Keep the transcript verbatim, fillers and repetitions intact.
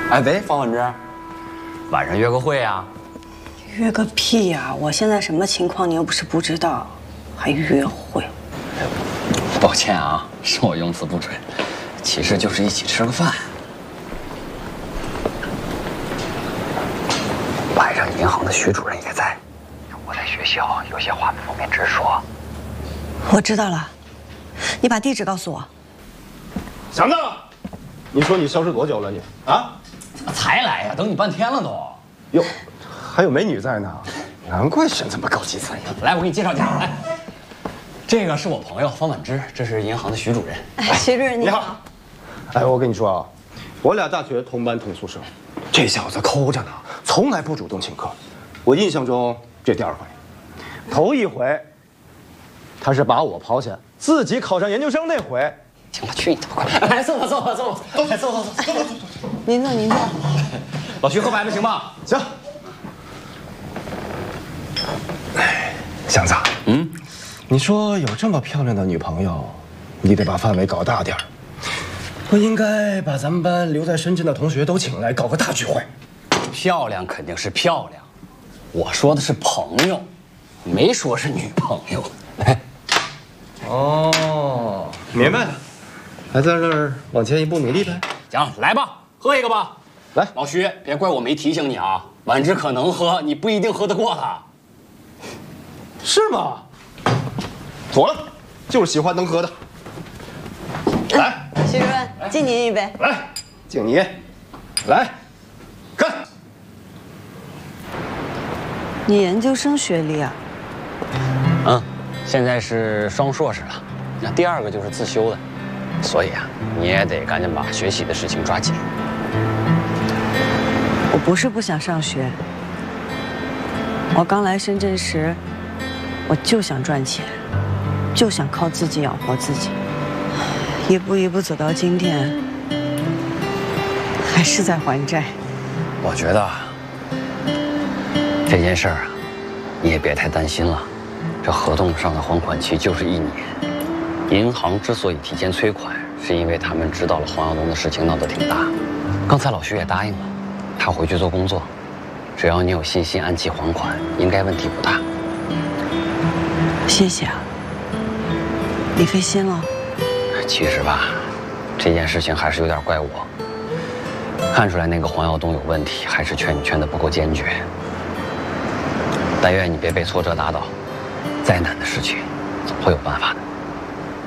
哎喂，方文芝，晚上约个会啊？ 约个屁呀！我现在什么情况你又不是不知道，还约会？ 抱歉啊，是我用词不准，其实就是一起吃个饭。晚上银行的徐主任也在，我在学校有些话不方便直说。 我知道了，你把地址告诉我。 祥子，你说你消失多久了你？啊？ 怎么才来呀？等你半天了都。 哟，还有美女在呢，难怪选这么高级餐。 来，我给你介绍介绍。来，这个是我朋友方婉芝，这是银行的徐主任。 哎，徐主任你好。 哎，我跟你说啊，我俩大学同班同宿舍，这小子抠着呢，从来不主动请客。我印象中这第二回，头一回，他是把我抛下，自己考上研究生那回。 行了，去你的吧！快，来坐吧，坐吧，坐吧，坐，坐，坐，坐，坐，坐，坐。 您坐，您坐。 老徐喝白的行吗？ 行。哎，祥子，嗯，你说有这么漂亮的女朋友，你得把范围搞大点儿。我应该把咱们班留在深圳的同学都请来，搞个大聚会。 漂亮肯定是漂亮，我说的是朋友，没说是女朋友。来。 哦，明白了。还在这儿往前一步努力呗。 行，来吧，喝一个吧。 来， 老徐，别怪我没提醒你啊。婉芝可能喝，你不一定喝得过她。 是吗？妥了，就是喜欢能喝的。来， 徐主任，敬您一杯。 来，敬你。来，干。 你研究生学历啊？ 嗯，现在是双硕士了，那第二个就是自修的。所以啊，你也得赶紧把学习的事情抓紧。 我不是不想上学，我刚来深圳时，我就想赚钱，就想靠自己养活自己，一步一步走到今天，还是在还债。 我觉得啊，这件事儿啊，你也别太担心了，这合同上的还款期就是一年。银行之所以提前催款，是因为他们知道了黄耀东的事情闹得挺大。刚才老徐也答应了，他回去做工作，只要你有信心按期还款，应该问题不大。 谢谢啊，你费心了。 其实吧，这件事情还是有点怪我。看出来那个黄耀东有问题，还是劝你劝得不够坚决。但愿你别被挫折打倒，再难的事情总会有办法的。